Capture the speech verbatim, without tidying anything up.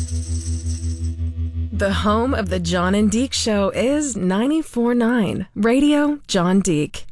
The home of the John and Deke Show is ninety-four point nine Radio John Deke.